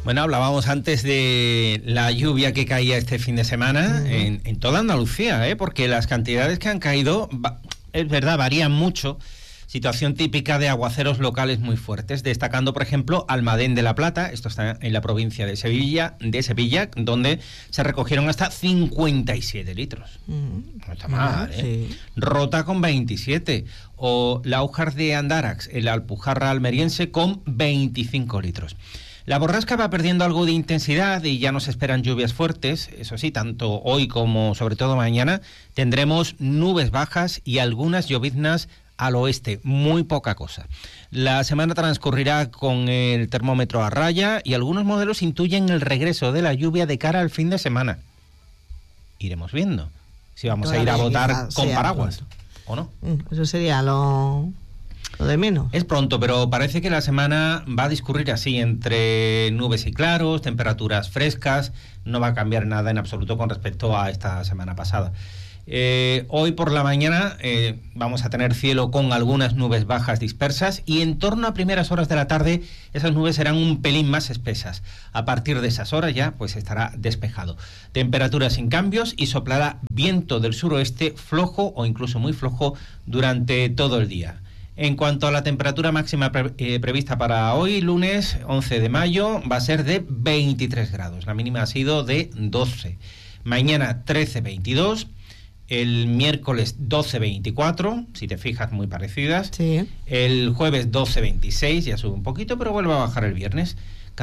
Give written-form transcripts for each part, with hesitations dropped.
Bueno, hablábamos antes de la lluvia que caía este fin de semana en toda Andalucía, porque las cantidades que han caído, es verdad, varían mucho. Situación típica de aguaceros locales muy fuertes, destacando, por ejemplo, Almadén de la Plata, esto está en la provincia de Sevilla, donde se recogieron hasta 57 litros. No está mal, ¿eh? Sí. Rota con 27, o Laujar de Andarax, en la Alpujarra almeriense, con 25 litros. La borrasca va perdiendo algo de intensidad y ya nos esperan lluvias fuertes. Eso sí, tanto hoy como sobre todo mañana tendremos nubes bajas y algunas lloviznas al oeste, muy poca cosa. La semana transcurrirá con el termómetro a raya y algunos modelos intuyen el regreso de la lluvia de cara al fin de semana. Iremos viendo si vamos a ir a votar con paraguas o no. Eso sería lo de menos. Es pronto, pero parece que la semana va a discurrir así, entre nubes y claros, temperaturas frescas. No va a cambiar nada en absoluto con respecto a esta semana pasada. Hoy por la mañana vamos a tener cielo con algunas nubes bajas dispersas y en torno a primeras horas de la tarde esas nubes serán un pelín más espesas. A partir de esas horas ya pues estará despejado. Temperaturas sin cambios y soplará viento del suroeste flojo o incluso muy flojo durante todo el día. En cuanto a la temperatura máxima prevista para hoy, lunes 11 de mayo, va a ser de 23 grados. La mínima ha sido de 12. Mañana 13-22. El miércoles 12-24, si te fijas, muy parecidas. Sí. El jueves 12-26, ya sube un poquito, pero vuelve a bajar el viernes.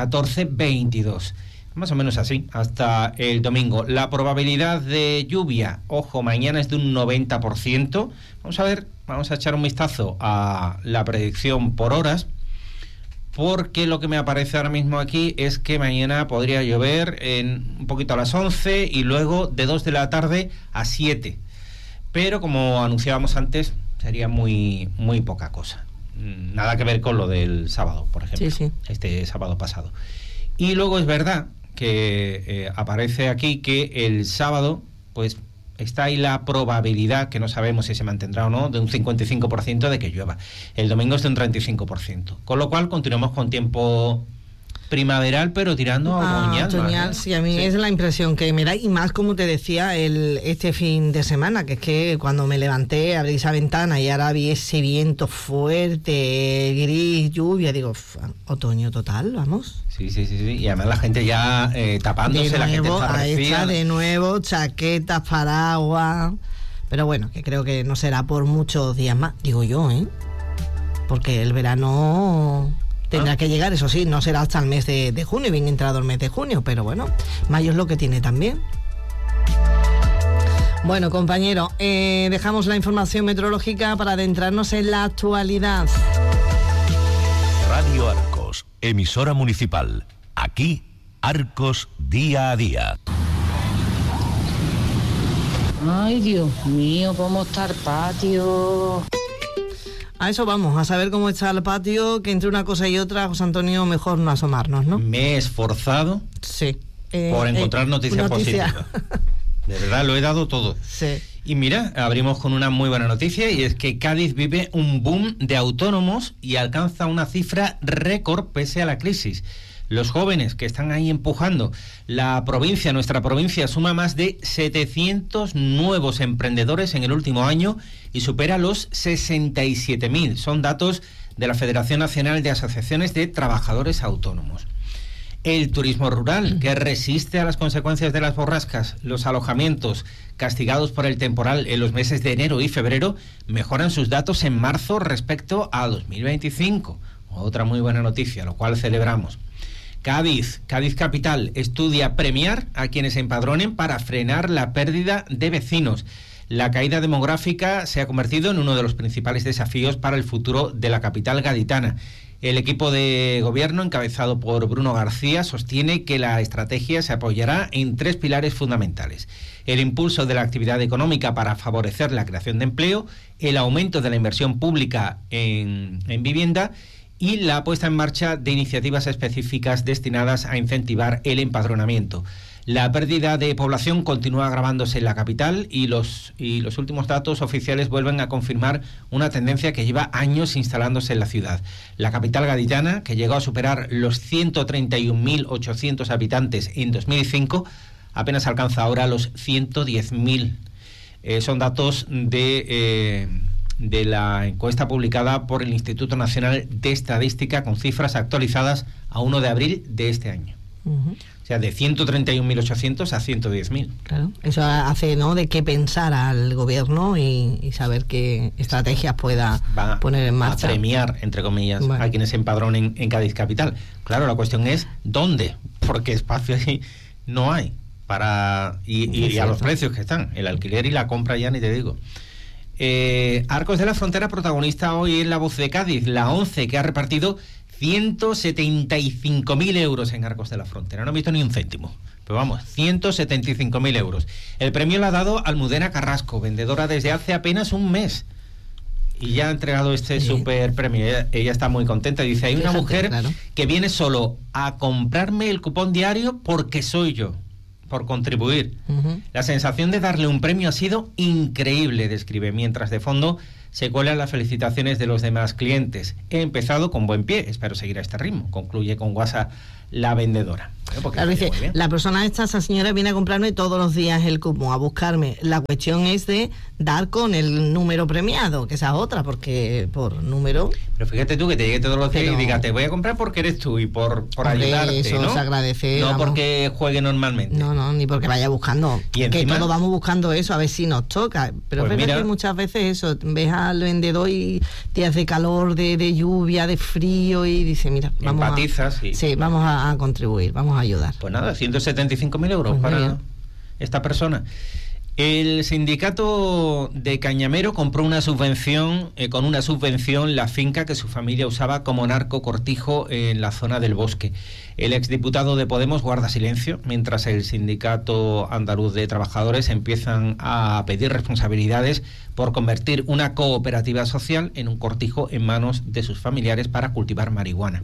14-22. Más o menos así, hasta el domingo. La probabilidad de lluvia, ojo, mañana es de un 90%. Vamos a echar un vistazo a la predicción por horas, porque lo que me aparece ahora mismo aquí es que mañana podría llover un poquito a las 11 y luego de 2 de la tarde a 7. Pero como anunciábamos antes, sería muy, muy poca cosa. Nada que ver con lo del sábado, por ejemplo, sí. Este sábado pasado. Y luego es verdad que aparece aquí que el sábado, pues está ahí la probabilidad, que no sabemos si se mantendrá o no, de un 55% de que llueva. El domingo es de un 35%. Con lo cual continuamos con tiempo primaveral, pero tirando a otoñal. Sí, a mí es la impresión que me da, y más como te decía este fin de semana, que es que cuando me levanté, abrí esa ventana y ahora vi ese viento fuerte, gris, lluvia, digo, otoño total, vamos. Sí. Y además la gente ya tapándose, la gente está resfriada. De nuevo, chaquetas, paraguas. Pero bueno, que creo que no será por muchos días más, digo yo, porque el verano tendrá que llegar, eso sí, no será hasta el mes de junio, bien entrado el mes de junio, pero bueno, mayo es lo que tiene también. Bueno, compañero, dejamos la información meteorológica para adentrarnos en la actualidad. Radio Arcos, emisora municipal. Aquí, Arcos día a día. Ay, Dios mío, ¿cómo está el patio? A eso vamos, a saber cómo está el patio, que entre una cosa y otra, José Antonio, mejor no asomarnos, ¿no? Me he esforzado por encontrar noticias positivas. De verdad, lo he dado todo. Sí. Y mira, abrimos con una muy buena noticia, y es que Cádiz vive un boom de autónomos y alcanza una cifra récord pese a la crisis. Los jóvenes que están ahí empujando nuestra provincia suma más de 700 nuevos emprendedores en el último año y supera los 67.000. Son datos de la Federación Nacional de Asociaciones de Trabajadores Autónomos. El turismo rural, que resiste a las consecuencias de las borrascas, los alojamientos castigados por el temporal en los meses de enero y febrero, mejoran sus datos en marzo respecto a 2025. Otra muy buena noticia, lo cual celebramos. Cádiz Capital estudia premiar a quienes se empadronen para frenar la pérdida de vecinos. La caída demográfica se ha convertido en uno de los principales desafíos para el futuro de la capital gaditana. El equipo de gobierno, encabezado por Bruno García, sostiene que la estrategia se apoyará en 3 pilares fundamentales: el impulso de la actividad económica para favorecer la creación de empleo, el aumento de la inversión pública en vivienda y la puesta en marcha de iniciativas específicas destinadas a incentivar el empadronamiento. La pérdida de población continúa agravándose en la capital y los últimos datos oficiales vuelven a confirmar una tendencia que lleva años instalándose en la ciudad. La capital gaditana, que llegó a superar los 131.800 habitantes en 2005, apenas alcanza ahora los 110.000. Son datos de la encuesta publicada por el Instituto Nacional de Estadística con cifras actualizadas a 1 de abril de este año. Uh-huh. O sea, de 131.800 a 110.000. Claro, eso hace, ¿no?, de qué pensar al gobierno y saber qué estrategias pueda poner en marcha. A premiar, entre comillas, a quienes se empadronen en Cádiz capital. Claro, la cuestión es ¿dónde? Porque espacio ahí no hay y a los precios que están, el alquiler y la compra ya ni te digo. Arcos de la Frontera, protagonista hoy en La Voz de Cádiz, la ONCE, que ha repartido 175.000 euros en Arcos de la Frontera. No he visto ni un céntimo, pero vamos, 175.000 euros. El premio lo ha dado Almudena Carrasco, vendedora desde hace apenas un mes, y ya ha entregado este super premio. Ella está muy contenta. Dice, hay una mujer que viene solo a comprarme el cupón diario porque soy yo, por contribuir. Uh-huh. La sensación de darle un premio ha sido increíble, describe, mientras de fondo se cuelan las felicitaciones de los demás clientes. He empezado con buen pie, espero seguir a este ritmo, concluye con guasa la vendedora. Claro, dice, la persona esa señora viene a comprarme todos los días el cupón, a buscarme. La cuestión es de dar con el número premiado, que esa es otra, porque por número... Pero fíjate tú que te llegue todos los días y diga, te voy a comprar porque eres tú y por ayudarte, eso, ¿no? Se agradece, no vamos, porque juegue normalmente. No, ni porque vaya buscando. Y encima, que todos vamos buscando eso, a ver si nos toca. Pero pues es verdad mira, que muchas veces eso, ves al vendedor y días de calor, de lluvia, de frío, y dice, mira, vamos empatizas, vamos a contribuir, vamos a ayudar. Pues nada, 175.000 euros pues para esta persona. El sindicato de Cañamero compró una subvención, con una subvención, la finca que su familia usaba como narcocortijo en la zona del Bosque. El exdiputado de Podemos guarda silencio, mientras el sindicato andaluz de trabajadores empiezan a pedir responsabilidades por convertir una cooperativa social en un cortijo en manos de sus familiares para cultivar marihuana.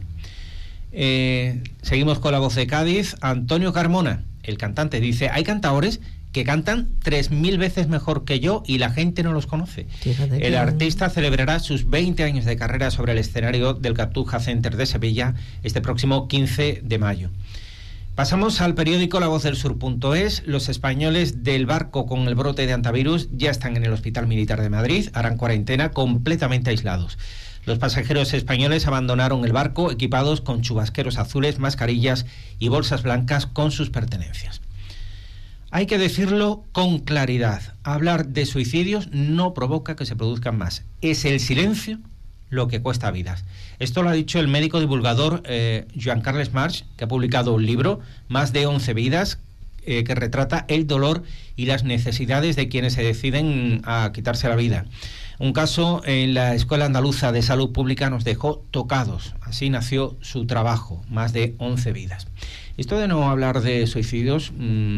Seguimos con La Voz de Cádiz. Antonio Carmona, el cantante, dice, hay cantadores que cantan 3.000 veces mejor que yo y la gente no los conoce. El artista celebrará sus 20 años de carrera sobre el escenario del Cartuja Center de Sevilla este próximo 15 de mayo. Pasamos al periódico lavozdelsur.es. Los españoles del barco con el brote de antivirus ya están en el Hospital Militar de Madrid, harán cuarentena completamente aislados. Los pasajeros españoles abandonaron el barco equipados con chubasqueros azules, mascarillas y bolsas blancas con sus pertenencias. Hay que decirlo con claridad, hablar de suicidios no provoca que se produzcan más. Es el silencio lo que cuesta vidas. Esto lo ha dicho el médico divulgador Joan Carles March, que ha publicado un libro, Más de 11 vidas, que retrata el dolor y las necesidades de quienes se deciden a quitarse la vida. Un caso en la Escuela Andaluza de Salud Pública nos dejó tocados. Así nació su trabajo, Más de 11 vidas. Esto de no hablar de suicidios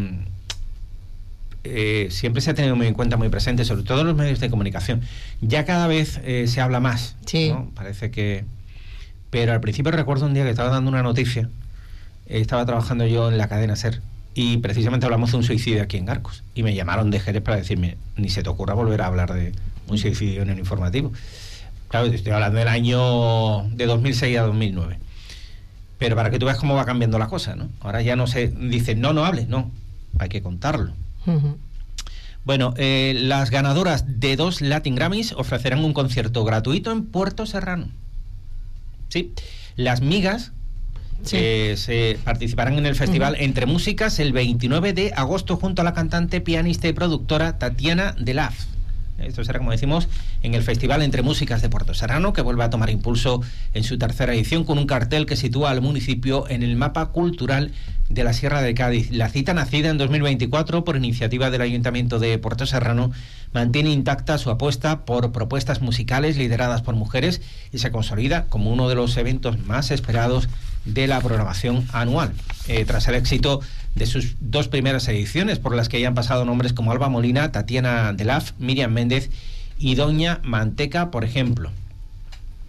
siempre se ha tenido muy en cuenta, muy presente, sobre todo en los medios de comunicación. Ya cada vez se habla más, ¿no? Parece que... Pero al principio recuerdo un día que estaba dando una noticia, estaba trabajando yo en la cadena SER, y precisamente hablamos de un suicidio aquí en Arcos, y me llamaron de Jerez para decirme, ni se te ocurra volver a hablar de un suicidio en el informativo. Claro, estoy hablando del año de 2006 a 2009. Pero para que tú veas cómo va cambiando la cosa, ¿no? Ahora ya no se dice, no hables, no, hay que contarlo. Uh-huh. Bueno, las ganadoras de 2 Latin Grammys ofrecerán un concierto gratuito en Puerto Serrano. Sí, las migas se participarán en el festival Entre Músicas el 29 de agosto junto a la cantante, pianista y productora Tatiana Delaf. Esto será, como decimos, en el Festival Entre Músicas de Puerto Serrano, que vuelve a tomar impulso en su tercera edición con un cartel que sitúa al municipio en el mapa cultural de la Sierra de Cádiz. La cita, nacida en 2024 por iniciativa del Ayuntamiento de Puerto Serrano, mantiene intacta su apuesta por propuestas musicales lideradas por mujeres y se consolida como uno de los eventos más esperados de la programación anual. Tras el éxito de sus 2 primeras ediciones, por las que ya han pasado nombres como Alba Molina, Tatiana Delaf, Miriam Méndez y Doña Manteca, por ejemplo.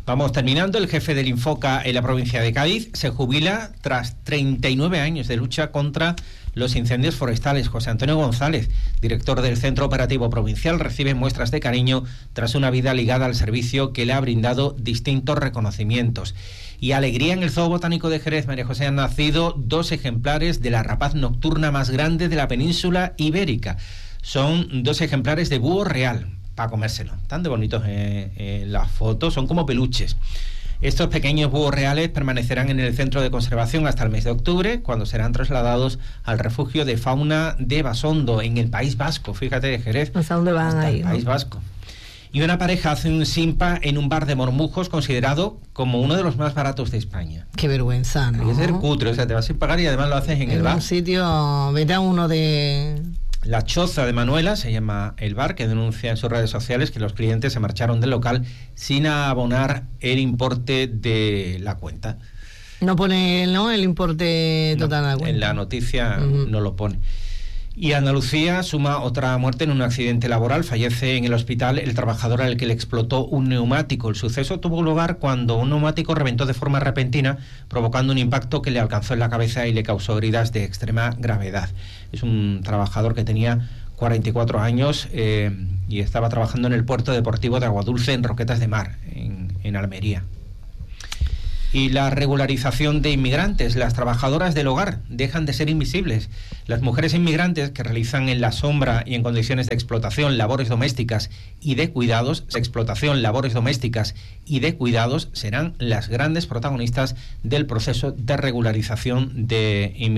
Vamos terminando. El jefe del Infoca en la provincia de Cádiz se jubila tras 39 años de lucha contra los incendios forestales. José Antonio González, director del Centro Operativo Provincial, recibe muestras de cariño tras una vida ligada al servicio que le ha brindado distintos reconocimientos. Y alegría en el Zoo Botánico de Jerez. María José, han nacido 2 ejemplares de la rapaz nocturna más grande de la península ibérica. Son 2 ejemplares de búho real, para comérselo. Tan de bonitos en las fotos, son como peluches. Estos pequeños búhos reales permanecerán en el centro de conservación hasta el mes de octubre, cuando serán trasladados al refugio de fauna de Basondo, en el País Vasco. Fíjate, de Jerez. ¿Hasta dónde van hasta ahí? el País Vasco. Y una pareja hace un simpa en un bar de Mormujos, considerado como uno de los más baratos de España. Qué vergüenza, ¿no? Hay que ser cutre, o sea, te vas sin pagar y además lo haces en el bar. un sitio, vete a uno de... La Choza de Manuela se llama el bar, que denuncia en sus redes sociales que los clientes se marcharon del local sin abonar el importe de la cuenta. No pone, ¿no?, el importe total de la cuenta. En la noticia no lo pone. Y Andalucía suma otra muerte en un accidente laboral. Fallece en el hospital el trabajador al que le explotó un neumático. El suceso tuvo lugar cuando un neumático reventó de forma repentina, provocando un impacto que le alcanzó en la cabeza y le causó heridas de extrema gravedad. Es un trabajador que tenía 44 años y estaba trabajando en el puerto deportivo de Aguadulce, en Roquetas de Mar, en Almería. Y la regularización de inmigrantes. Las trabajadoras del hogar dejan de ser invisibles. Las mujeres inmigrantes que realizan en la sombra y en condiciones de explotación labores domésticas y de cuidados, serán las grandes protagonistas del proceso de regularización de inmigrantes.